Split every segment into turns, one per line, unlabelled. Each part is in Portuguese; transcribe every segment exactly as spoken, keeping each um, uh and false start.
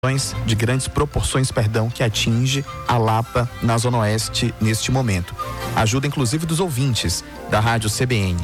de grandes proporções, perdão, que atinge a Lapa na Zona Oeste neste momento. Ajuda inclusive dos ouvintes da Rádio C B N.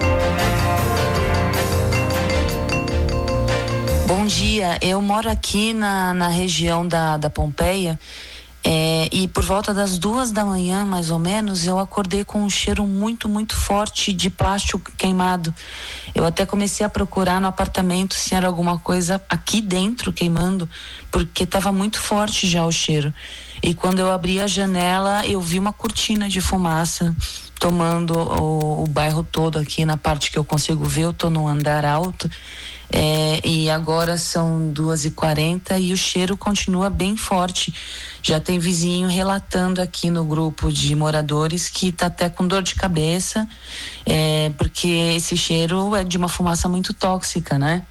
Bom dia, eu moro aqui na, na região da, da Pompeia. É, e por volta das duas da manhã, mais ou menos, eu acordei com um cheiro muito, muito forte de plástico queimado. Eu até comecei a procurar no apartamento se era alguma coisa aqui dentro queimando, porque estava muito forte já o cheiro. E quando eu abri a janela, eu vi uma cortina de fumaça tomando o, o bairro todo aqui na parte que eu consigo ver. Eu estou num andar alto. É, e agora são duas e quarenta e o cheiro continua bem forte. Já tem vizinho relatando aqui no grupo de moradores que está até com dor de cabeça, é, porque esse cheiro é de uma fumaça muito tóxica, né?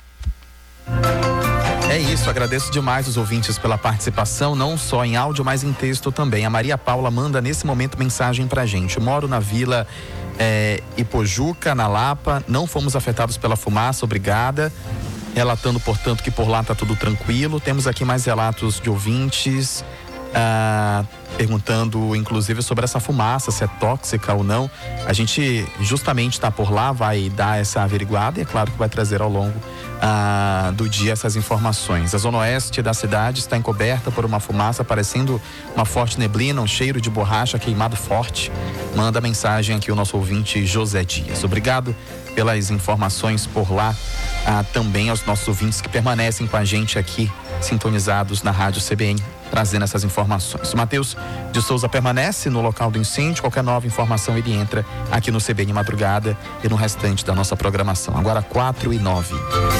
É isso, agradeço demais os ouvintes pela participação, não só em áudio, mas em texto também. A Maria Paula manda nesse momento mensagem pra gente. Eu moro na Vila é, Ipojuca, na Lapa, não fomos afetados pela fumaça, obrigada. Relatando, portanto, que por lá tá tudo tranquilo. Temos aqui mais relatos de ouvintes ah, perguntando, inclusive, sobre essa fumaça, se é tóxica ou não. A gente justamente está por lá, vai dar essa averiguada e é claro que vai trazer ao longo ah, do dia essas informações. A zona oeste da cidade está encoberta por uma fumaça parecendo uma forte neblina, um cheiro de borracha queimado forte. Manda mensagem aqui o nosso ouvinte José Dias. Obrigado pelas informações por lá, ah, também aos nossos ouvintes que permanecem com a gente aqui, sintonizados na Rádio C B N, trazendo essas informações. O Matheus de Souza permanece no local do incêndio. Qualquer nova informação ele entra aqui no C B N Madrugada e no restante da nossa programação. Agora quatro e nove.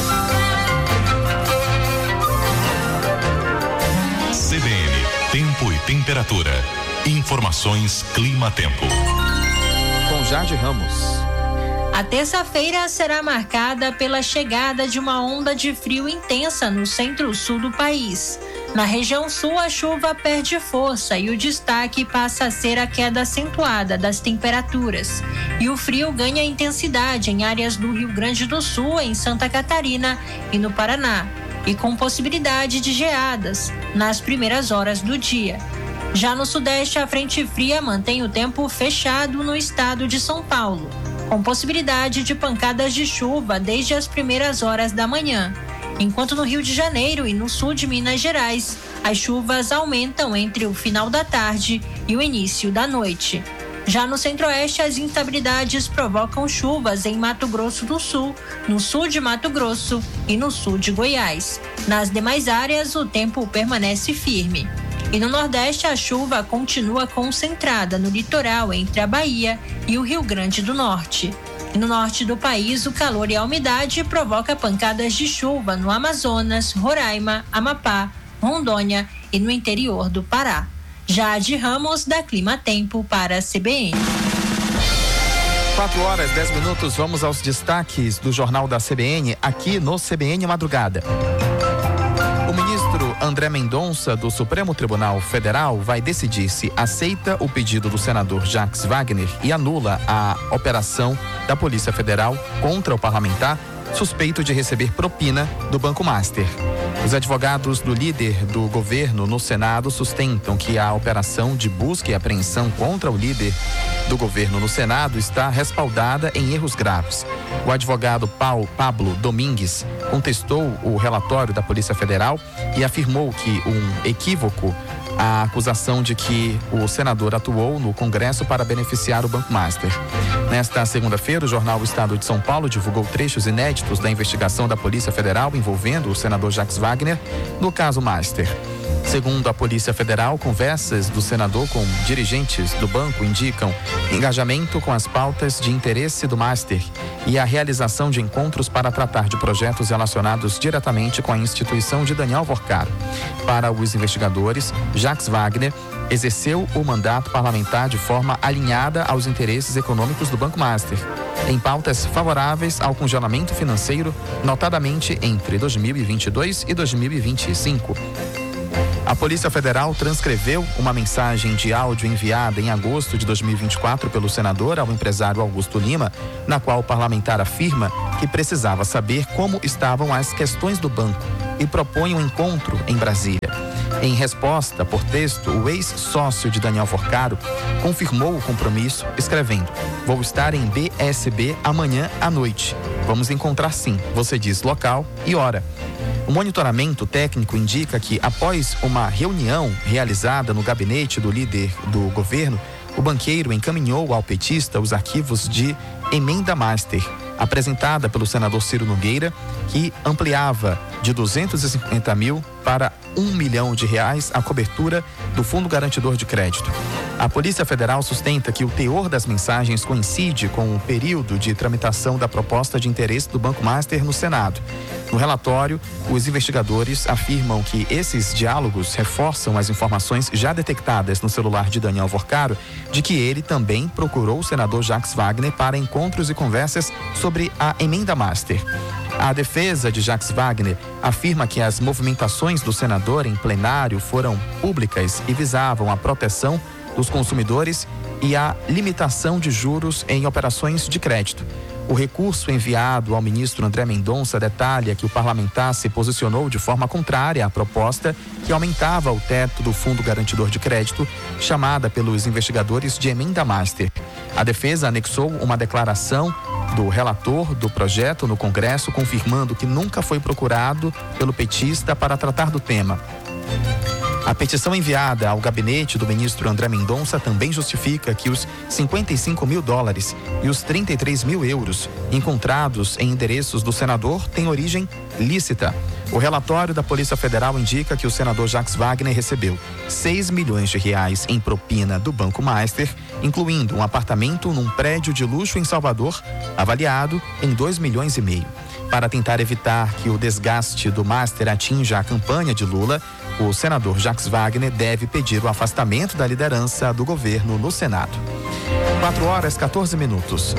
C B N, tempo e temperatura. Informações Clima-Tempo.
Com Jade Ramos.
A terça-feira será marcada pela chegada de uma onda de frio intensa no centro-sul do país. Na região sul, a chuva perde força e o destaque passa a ser a queda acentuada das temperaturas. E o frio ganha intensidade em áreas do Rio Grande do Sul, em Santa Catarina e no Paraná, e com possibilidade de geadas nas primeiras horas do dia. Já no sudeste, a frente fria mantém o tempo fechado no estado de São Paulo, com possibilidade de pancadas de chuva desde as primeiras horas da manhã. Enquanto no Rio de Janeiro e no sul de Minas Gerais, as chuvas aumentam entre o final da tarde e o início da noite. Já no centro-oeste, as instabilidades provocam chuvas em Mato Grosso do Sul, no sul de Mato Grosso e no sul de Goiás. Nas demais áreas, o tempo permanece firme. E no Nordeste, a chuva continua concentrada no litoral entre a Bahia e o Rio Grande do Norte. E no norte do país, o calor e a umidade provoca pancadas de chuva no Amazonas, Roraima, Amapá, Rondônia e no interior do Pará. Jade Ramos, da Clima-Tempo, para a C B N.
quatro horas, dez minutos, vamos aos destaques do Jornal da C B N, aqui no C B N Madrugada. O ministro André Mendonça, do Supremo Tribunal Federal, vai decidir se aceita o pedido do senador Jacques Wagner e anula a operação da Polícia Federal contra o parlamentar suspeito de receber propina do Banco Master. Os advogados do líder do governo no Senado sustentam que a operação de busca e apreensão contra o líder do governo no Senado está respaldada em erros graves. O advogado Paulo, Pablo Domingues contestou o relatório da Polícia Federal e afirmou que um equívoco a acusação de que o senador atuou no Congresso para beneficiar o Banco Master. Nesta segunda-feira, o jornal Estado de São Paulo divulgou trechos inéditos da investigação da Polícia Federal envolvendo o senador Jacques Wagner no caso Master. Segundo a Polícia Federal, conversas do senador com dirigentes do banco indicam engajamento com as pautas de interesse do Master e a realização de encontros para tratar de projetos relacionados diretamente com a instituição de Daniel Vorcaro. Para os investigadores, Jacques Wagner exerceu o mandato parlamentar de forma alinhada aos interesses econômicos do Banco Master, em pautas favoráveis ao congelamento financeiro, notadamente entre dois mil e vinte e dois e dois mil e vinte e cinco. A Polícia Federal transcreveu uma mensagem de áudio enviada em agosto de dois mil e vinte e quatro pelo senador ao empresário Augusto Lima, na qual o parlamentar afirma que precisava saber como estavam as questões do banco e propõe um encontro em Brasília. Em resposta, por texto, o ex-sócio de Daniel Forcaro confirmou o compromisso, escrevendo: "Vou estar em B S B amanhã à noite. Vamos encontrar sim. Você diz local e hora." O monitoramento técnico indica que, após uma reunião realizada no gabinete do líder do governo, o banqueiro encaminhou ao petista os arquivos de emenda master, apresentada pelo senador Ciro Nogueira, que ampliava de duzentos e cinquenta mil para um milhão de reais a cobertura do Fundo Garantidor de Crédito. A Polícia Federal sustenta que o teor das mensagens coincide com o período de tramitação da proposta de interesse do Banco Master no Senado. No relatório, os investigadores afirmam que esses diálogos reforçam as informações já detectadas no celular de Daniel Forcaro, de que ele também procurou o senador Jacques Wagner para encontros e conversas sobre a emenda master. A defesa de Jacques Wagner afirma que as movimentações do senador em plenário foram públicas e visavam a proteção dos consumidores e a limitação de juros em operações de crédito. O recurso enviado ao ministro André Mendonça detalha que o parlamentar se posicionou de forma contrária à proposta que aumentava o teto do Fundo Garantidor de Crédito, chamada pelos investigadores de emenda master. A defesa anexou uma declaração do relator do projeto no Congresso, confirmando que nunca foi procurado pelo petista para tratar do tema. A petição enviada ao gabinete do ministro André Mendonça também justifica que os cinquenta e cinco mil dólares e os trinta e três mil euros encontrados em endereços do senador têm origem lícita. O relatório da Polícia Federal indica que o senador Jacques Wagner recebeu seis milhões de reais em propina do Banco Master, incluindo um apartamento num prédio de luxo em Salvador, avaliado em dois milhões e meio. Para tentar evitar que o desgaste do Master atinja a campanha de Lula, o senador Jacques Wagner deve pedir o afastamento da liderança do governo no Senado. quatro horas e quatorze minutos.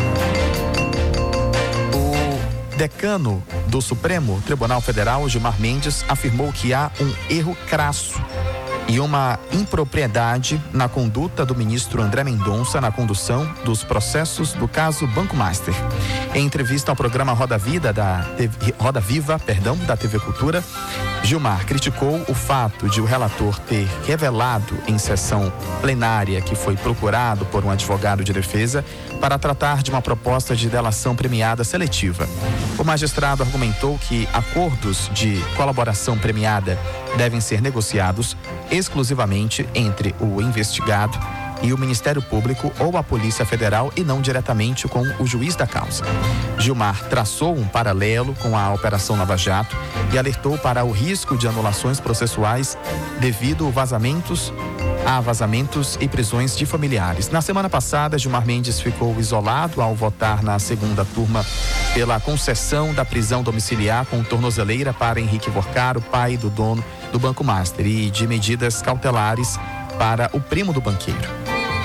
O decano do Supremo Tribunal Federal, Gilmar Mendes, afirmou que há um erro crasso e uma impropriedade na conduta do ministro André Mendonça na condução dos processos do caso Banco Master. Em entrevista ao programa Roda Vida da T V, Roda Viva, perdão, da T V Cultura, Gilmar criticou o fato de o relator ter revelado em sessão plenária que foi procurado por um advogado de defesa para tratar de uma proposta de delação premiada seletiva. O magistrado argumentou que acordos de colaboração premiada devem ser negociados exclusivamente entre o investigado e o Ministério Público ou a Polícia Federal e não diretamente com o juiz da causa. Gilmar traçou um paralelo com a Operação Lava Jato e alertou para o risco de anulações processuais devido a vazamentos, a vazamentos e prisões de familiares. Na semana passada, Gilmar Mendes ficou isolado ao votar na segunda turma pela concessão da prisão domiciliar com tornozeleira para Henrique Forcaro, pai do dono do Banco Master, e de medidas cautelares para o primo do banqueiro.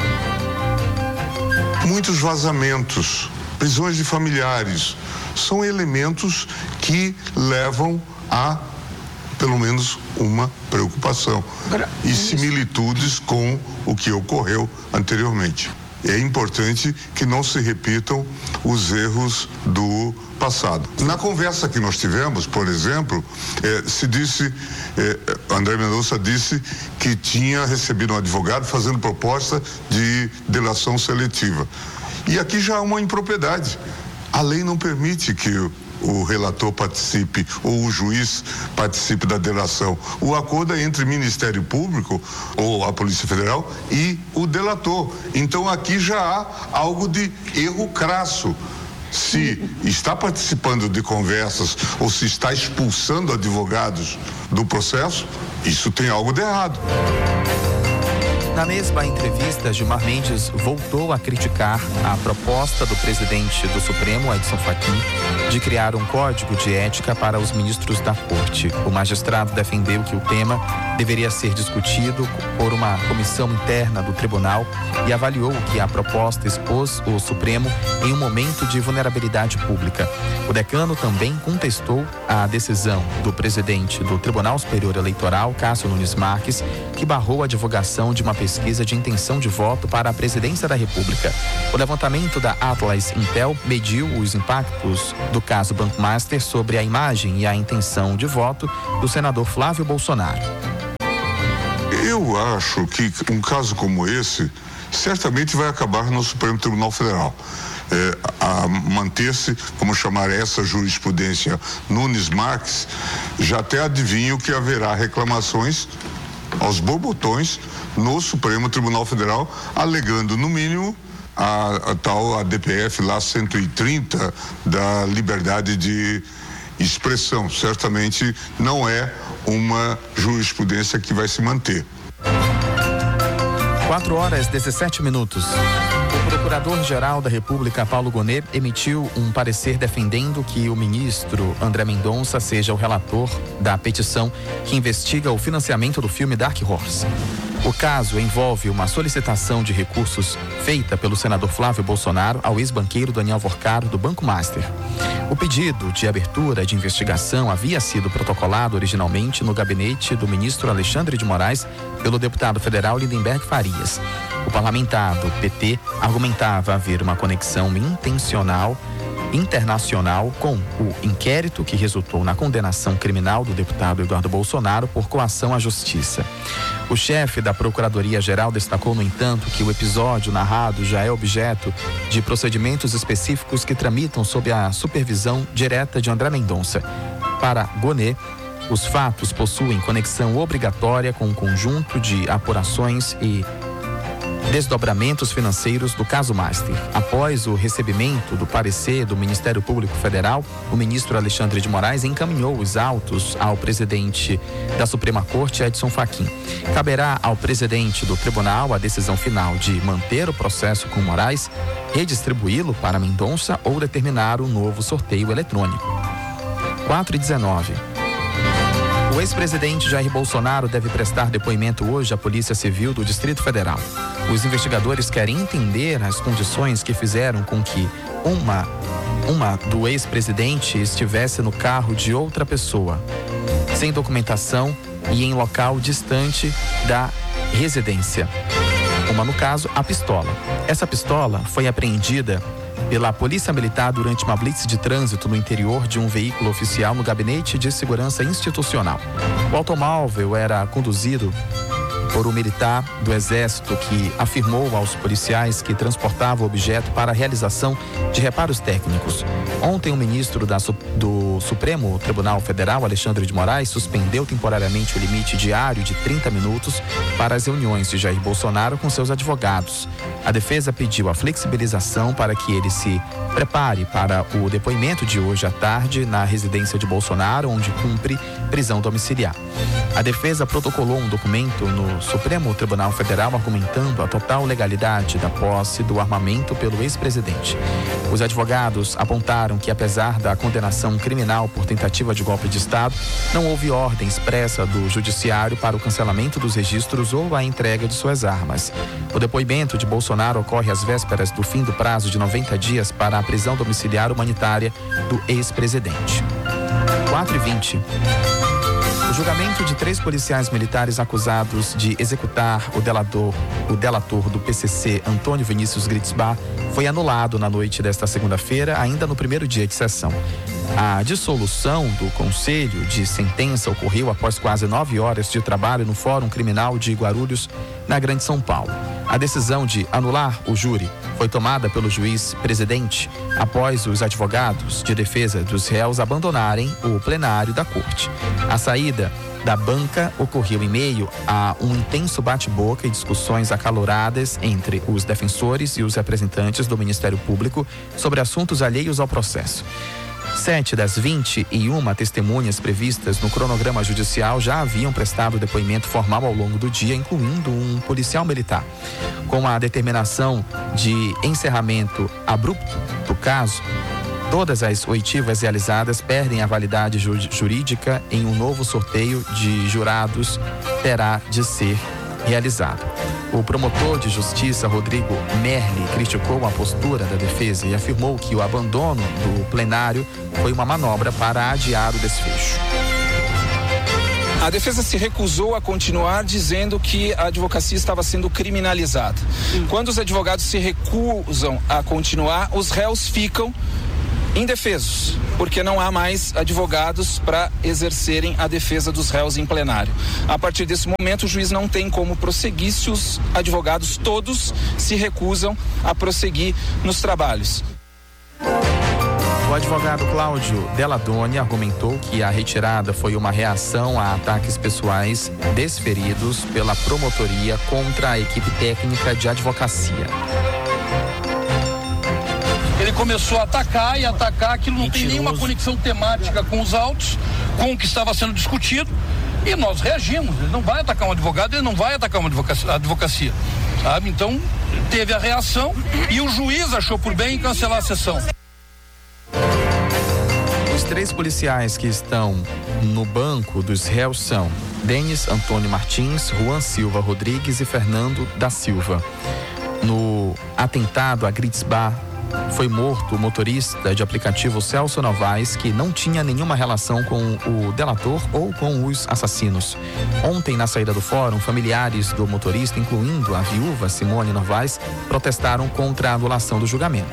Muitos vazamentos, prisões de familiares, são elementos que levam a, pelo menos, uma preocupação e similitudes com o que ocorreu anteriormente. É importante que não se repitam os erros do passado. Na conversa que nós tivemos, por exemplo, eh, se disse, eh, André Mendonça disse que tinha recebido um advogado fazendo proposta de delação seletiva. E aqui já há uma impropriedade. A lei não permite que o, o relator participe ou o juiz participe da delação. O acordo é entre o Ministério Público ou a Polícia Federal e o delator. Então aqui já há algo de erro crasso. Se está participando de conversas ou se está expulsando advogados do processo, isso tem algo de errado.
Na mesma entrevista, Gilmar Mendes voltou a criticar a proposta do presidente do Supremo, Edson Fachin, de criar um código de ética para os ministros da Corte. O magistrado defendeu que o tema deveria ser discutido por uma comissão interna do tribunal e avaliou que a proposta expôs o Supremo em um momento de vulnerabilidade pública. O decano também contestou a decisão do presidente do Tribunal Superior Eleitoral, Cássio Nunes Marques, que barrou a divulgação de uma pesquisa de intenção de voto para a presidência da República. O levantamento da Atlas Intel mediu os impactos do caso Banco Master sobre a imagem e a intenção de voto do senador Flávio Bolsonaro.
Eu acho que um caso como esse certamente vai acabar no Supremo Tribunal Federal. É, a manter-se, vamos chamar essa jurisprudência Nunes Marques, já até adivinho que haverá reclamações aos borbotões no Supremo Tribunal Federal, alegando no mínimo a, a tal A D P F lá cento e trinta da liberdade de expressão. Certamente não é uma jurisprudência que vai se manter.
quatro horas e dezessete minutos. O Procurador-Geral da República, Paulo Gonet, emitiu um parecer defendendo que o ministro André Mendonça seja o relator da petição que investiga o financiamento do filme Dark Horse. O caso envolve uma solicitação de recursos feita pelo senador Flávio Bolsonaro ao ex-banqueiro Daniel Vorcaro do Banco Master. O pedido de abertura de investigação havia sido protocolado originalmente no gabinete do ministro Alexandre de Moraes pelo deputado federal Lindenberg Farias. O parlamentar do P T argumentava haver uma conexão intencional internacional com o inquérito que resultou na condenação criminal do deputado Eduardo Bolsonaro por coação à justiça. O chefe da Procuradoria-Geral destacou, no entanto, que o episódio narrado já é objeto de procedimentos específicos que tramitam sob a supervisão direta de André Mendonça. Para Gonet, os fatos possuem conexão obrigatória com um conjunto de apurações e desdobramentos financeiros do caso Master. Após o recebimento do parecer do Ministério Público Federal, o ministro Alexandre de Moraes encaminhou os autos ao presidente da Suprema Corte, Edson Fachin. Caberá ao presidente do tribunal a decisão final de manter o processo com Moraes, redistribuí-lo para Mendonça ou determinar um novo sorteio eletrônico. quatro e dezenove. O ex-presidente Jair Bolsonaro deve prestar depoimento hoje à Polícia Civil do Distrito Federal. Os investigadores querem entender as condições que fizeram com que uma, uma do ex-presidente estivesse no carro de outra pessoa, sem documentação e em local distante da residência. Uma, no caso, a pistola. Essa pistola foi apreendida pela Polícia Militar durante uma blitz de trânsito no interior de um veículo oficial no Gabinete de Segurança Institucional. O automóvel era conduzido por um militar do Exército que afirmou aos policiais que transportava o objeto para a realização de reparos técnicos. Ontem, o ministro da, do Supremo Tribunal Federal, Alexandre de Moraes, suspendeu temporariamente o limite diário de trinta minutos para as reuniões de Jair Bolsonaro com seus advogados. A defesa pediu a flexibilização para que ele se prepare para o depoimento de hoje à tarde na residência de Bolsonaro, onde cumpre prisão domiciliar. A defesa protocolou um documento no Supremo Tribunal Federal argumentando a total legalidade da posse do armamento pelo ex-presidente. Os advogados apontaram que, apesar da condenação criminal por tentativa de golpe de Estado, não houve ordem expressa do Judiciário para o cancelamento dos registros ou a entrega de suas armas. O depoimento de Bolsonaro ocorre às vésperas do fim do prazo de noventa dias para a prisão domiciliar humanitária do ex-presidente. quatro e vinte. O julgamento de três policiais militares acusados de executar o delator, o delator do P C C, Antônio Vinícius Gritzbach, foi anulado na noite desta segunda-feira, ainda no primeiro dia de sessão. A dissolução do Conselho de Sentença ocorreu após quase nove horas de trabalho no Fórum Criminal de Guarulhos, na Grande São Paulo. A decisão de anular o júri foi tomada pelo juiz presidente após os advogados de defesa dos réus abandonarem o plenário da corte. A saída da banca ocorreu em meio a um intenso bate-boca e discussões acaloradas entre os defensores e os representantes do Ministério Público sobre assuntos alheios ao processo. Sete das vinte e uma testemunhas previstas no cronograma judicial já haviam prestado depoimento formal ao longo do dia, incluindo um policial militar. Com a determinação de encerramento abrupto do caso, Todas as oitivas realizadas perdem a validade ju- jurídica em um novo sorteio de jurados terá de ser realizado. O promotor de justiça, Rodrigo Merli, criticou a postura da defesa e afirmou que o abandono do plenário foi uma manobra para adiar o desfecho.
A defesa se recusou a continuar, dizendo que a advocacia estava sendo criminalizada. Quando os advogados se recusam a continuar, os réus ficam indefesos, porque não há mais advogados para exercerem a defesa dos réus em plenário. A partir desse momento, o juiz não tem como prosseguir se os advogados todos se recusam a prosseguir nos trabalhos.
O advogado Cláudio Deladoni argumentou que a retirada foi uma reação a ataques pessoais desferidos pela promotoria contra a equipe técnica de advocacia.
Ele começou a atacar e atacar, aquilo não
Mentiroso.
tem nenhuma conexão temática com os autos, com o que estava sendo discutido, e nós reagimos. Ele não vai atacar um advogado, ele não vai atacar uma advocacia, advocacia, sabe? Então, teve a reação e o juiz achou por bem cancelar a sessão.
Os três policiais que estão no banco dos réus são Denis Antônio Martins, Juan Silva Rodrigues e Fernando da Silva. No atentado a Grits Bar, foi morto o motorista de aplicativo Celso Novaes, que não tinha nenhuma relação com o delator ou com os assassinos. Ontem, na saída do fórum, familiares do motorista, incluindo a viúva Simone Novaes, protestaram contra a anulação do julgamento.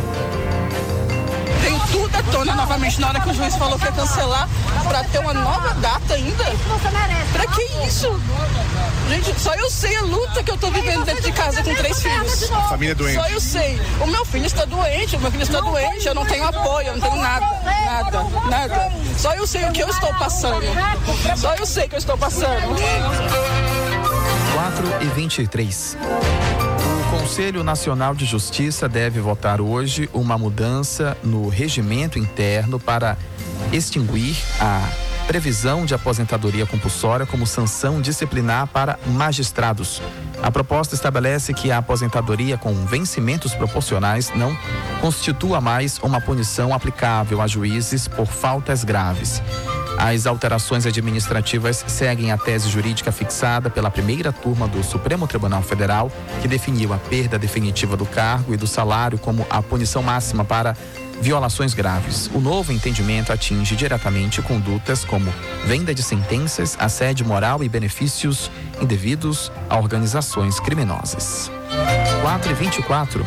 Tem tudo à tona novamente na hora que o juiz falou que ia cancelar, para ter uma nova data ainda. Pra que isso? Gente, só eu sei a luta que eu tô vivendo dentro de casa com três filhos.
A família é doente.
Só eu sei. O meu filho está doente, o meu filho está doente, eu não tenho apoio, eu não tenho nada, nada, nada. Só eu sei o que eu estou passando. Só eu sei que eu estou passando.
quatro e vinte e três. O Conselho Nacional de Justiça deve votar hoje uma mudança no regimento interno para extinguir a previsão de aposentadoria compulsória como sanção disciplinar para magistrados. A proposta estabelece que a aposentadoria com vencimentos proporcionais não constitua mais uma punição aplicável a juízes por faltas graves. As alterações administrativas seguem a tese jurídica fixada pela primeira turma do Supremo Tribunal Federal, que definiu a perda definitiva do cargo e do salário como a punição máxima para violações graves. O novo entendimento atinge diretamente condutas como venda de sentenças, assédio moral e benefícios indevidos a organizações criminosas. quatro e vinte e quatro.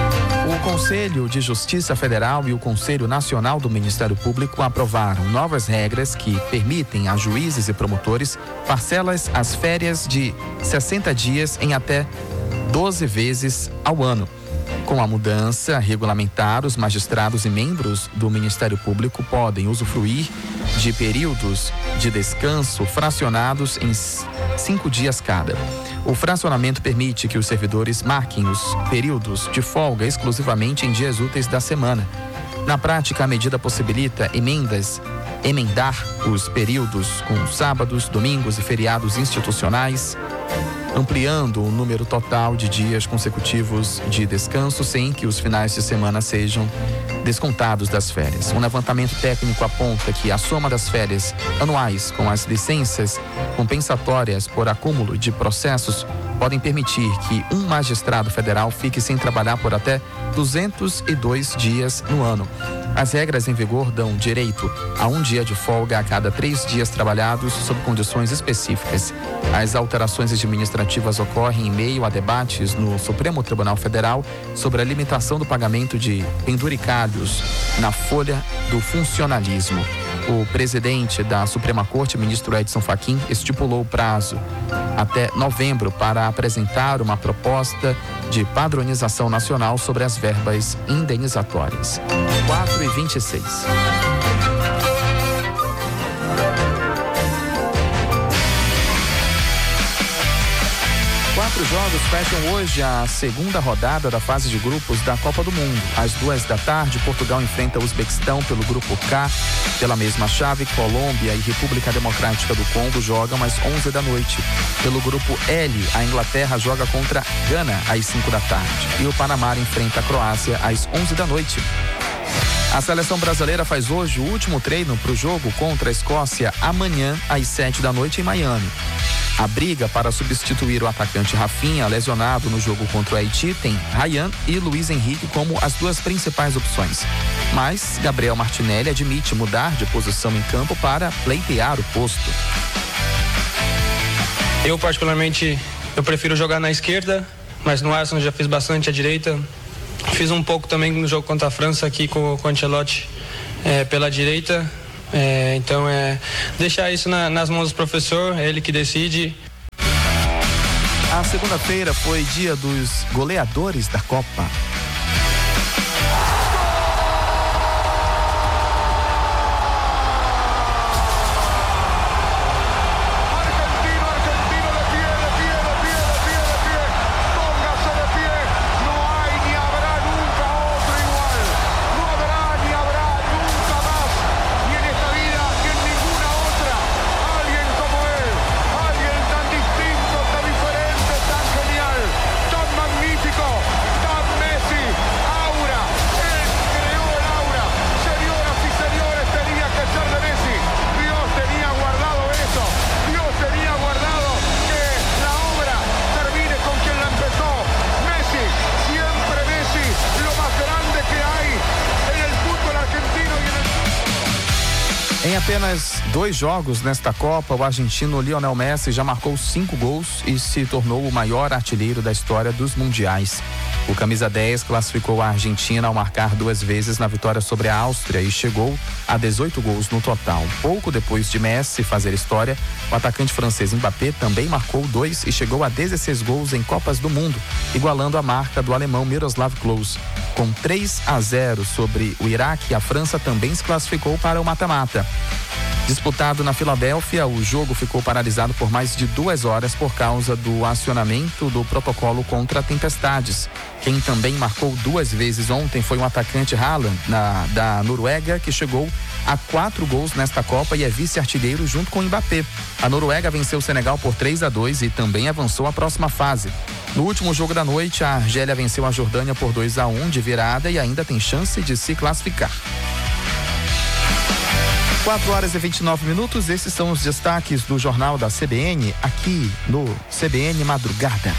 O Conselho de Justiça Federal e o Conselho Nacional do Ministério Público aprovaram novas regras que permitem a juízes e promotores parcelas as férias de sessenta dias em até doze vezes ao ano. Com a mudança regulamentar, os magistrados e membros do Ministério Público podem usufruir de períodos de descanso fracionados em cinco dias cada. O fracionamento permite que os servidores marquem os períodos de folga exclusivamente em dias úteis da semana. Na prática, a medida possibilita emendas, emendar os períodos com sábados, domingos e feriados institucionais, ampliando o número total de dias consecutivos de descanso sem que os finais de semana sejam descontados das férias. Um levantamento técnico aponta que a soma das férias anuais com as licenças compensatórias por acúmulo de processos podem permitir que um magistrado federal fique sem trabalhar por até duzentos e dois dias no ano. As regras em vigor dão direito a um dia de folga a cada três dias trabalhados sob condições específicas. As alterações administrativas ocorrem em meio a debates no Supremo Tribunal Federal sobre a limitação do pagamento de penduricalhos na folha do funcionalismo. O presidente da Suprema Corte, ministro Edson Fachin, estipulou o prazo até novembro para apresentar uma proposta de padronização nacional sobre as verbas indenizatórias. quatro e vinte e seis. Quatro jogos fecham hoje a segunda rodada da fase de grupos da Copa do Mundo. Às duas da tarde, Portugal enfrenta o Uzbequistão pelo grupo K. Pela mesma chave, Colômbia e República Democrática do Congo jogam às onze da noite. Pelo grupo L, a Inglaterra joga contra Gana às cinco da tarde. E o Panamá enfrenta a Croácia às onze da noite. A seleção brasileira faz hoje o último treino para o jogo contra a Escócia amanhã às sete da noite em Miami. A briga para substituir o atacante Rafinha, lesionado no jogo contra o Haiti, tem Ryan e Luiz Henrique como as duas principais opções. Mas Gabriel Martinelli admite mudar de posição em campo para pleitear o posto.
Eu, particularmente, eu prefiro jogar na esquerda, mas no Arsenal já fiz bastante à direita. Fiz um pouco também no jogo contra a França aqui com, com o Ancelotti é, pela direita. É, então é deixar isso na, nas mãos do professor, é ele que decide.
A segunda-feira foi dia dos goleadores da Copa. Em apenas dois jogos nesta Copa, o argentino Lionel Messi já marcou cinco gols e se tornou o maior artilheiro da história dos mundiais. O camisa dez classificou a Argentina ao marcar duas vezes na vitória sobre a Áustria e chegou a dezoito gols no total. Pouco depois de Messi fazer história, o atacante francês Mbappé também marcou dois e chegou a dezesseis gols em Copas do Mundo, igualando a marca do alemão Miroslav Klose. Com três a zero sobre o Iraque, a França também se classificou para o mata-mata. Disputado na Filadélfia, o jogo ficou paralisado por mais de duas horas por causa do acionamento do protocolo contra tempestades. Quem também marcou duas vezes ontem foi o atacante Haaland, na, da Noruega, que chegou a quatro gols nesta Copa e é vice-artilheiro junto com o Mbappé. A Noruega venceu o Senegal por três a dois e também avançou à próxima fase. No último jogo da noite, a Argélia venceu a Jordânia por dois a um de virada e ainda tem chance de se classificar. quatro horas e vinte e nove minutos, esses são os destaques do Jornal da C B N, aqui no C B N Madrugada.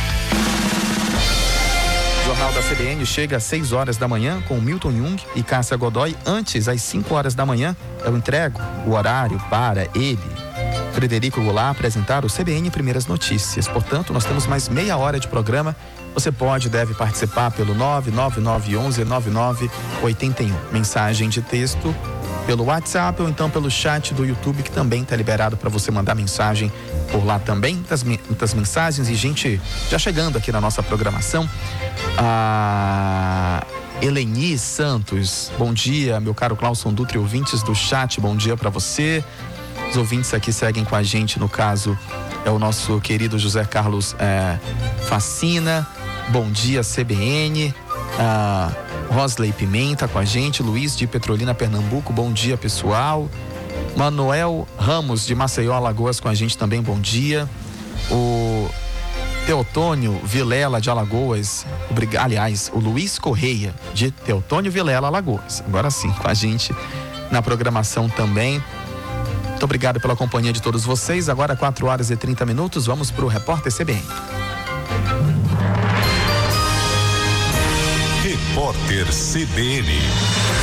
O Jornal da C B N chega às seis horas da manhã com Milton Jung e Cássia Godoy. Antes, às cinco horas da manhã, eu entrego o horário para ele, Frederico Goulart, apresentar o C B N Primeiras Notícias. Portanto, nós temos mais meia hora de programa. Você pode e deve participar pelo nove nove nove um um nove nove oito um. Mensagem de texto pelo WhatsApp ou então pelo chat do YouTube, que também está liberado para você mandar mensagem por lá também. Muitas, muitas mensagens e gente já chegando aqui na nossa programação. A Eleni Santos, bom dia, meu caro Clauson Dutra e ouvintes do chat, bom dia para você. Os ouvintes aqui seguem com a gente, no caso é o nosso querido José Carlos é, Facina, bom dia C B N. Ah, Rosley Pimenta com a gente, Luiz de Petrolina, Pernambuco, bom dia pessoal. Manuel Ramos de Maceió, Alagoas com a gente também, bom dia. O Teotônio Vilela de Alagoas, obrigado. Aliás, o Luiz Correia de Teotônio Vilela, Alagoas, agora sim com a gente na programação também. Muito obrigado pela companhia de todos vocês. Agora quatro horas e trinta minutos, vamos para o Repórter C B N.
Repórter C B N.